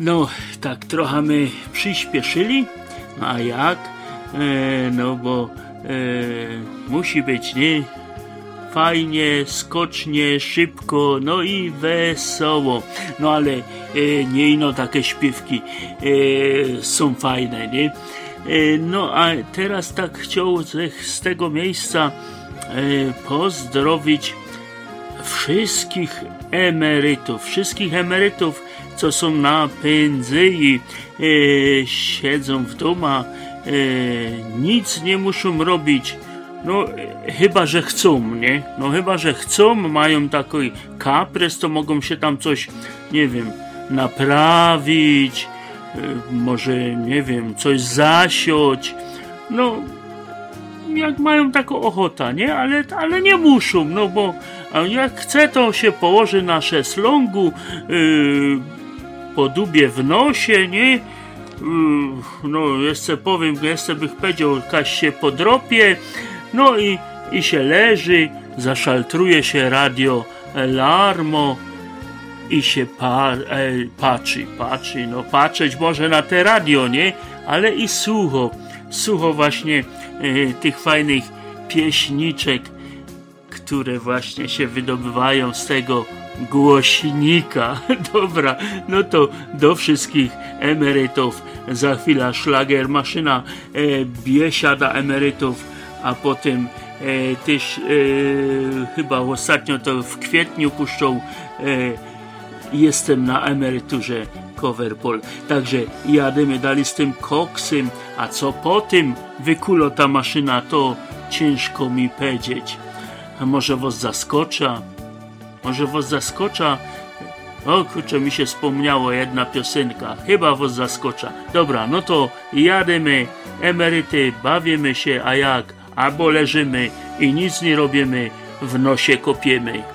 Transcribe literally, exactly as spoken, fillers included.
No, tak trochę my przyspieszyli, no a jak? E, no bo e, musi być, nie? Fajnie, skocznie, szybko, no i wesoło. No ale e, nie ino takie śpiewki e, są fajne, nie? E, no a teraz tak chciał z, z tego miejsca e, pozdrowić wszystkich emerytów, wszystkich emerytów, co są na pensji, e, siedzą w domu, e, nic nie muszą robić, no e, chyba, że chcą, nie? No chyba, że chcą, mają taki kaprys, to mogą się tam coś, nie wiem, naprawić, e, może, nie wiem, coś zasiąść, no jak mają taką ochotę, nie? Ale, ale nie muszą, no bo a jak chce, to się położy na szeslągu, yy, po dubie w nosie, nie? Yy, no, jeszcze powiem, jeszcze bych powiedział, kaś się podropie, no i, i się leży, zaszaltruje się radio Larmo i się pa, e, patrzy, patrzy, no patrzeć może na te radio, nie? Ale i sucho, sucho właśnie e, tych fajnych pieśniczek, które właśnie się wydobywają z tego głośnika. Dobra, no to do wszystkich emerytów. Za chwilę szlagier maszyna e, biesiada emerytów, a potem e, też e, chyba ostatnio to w kwietniu puszczą e, Jestem na emeryturze Coverpol. Także jademy dalej z tym koksem, a co po tym wykulo ta maszyna, to ciężko mi powiedzieć. A może was zaskocza? Może was zaskocza? O kurczę, mi się wspomniało jedna piosenka. Chyba was zaskocza. Dobra, no to jademy, emeryty, bawimy się, a jak? Albo leżymy i nic nie robimy, w nosie kopiemy.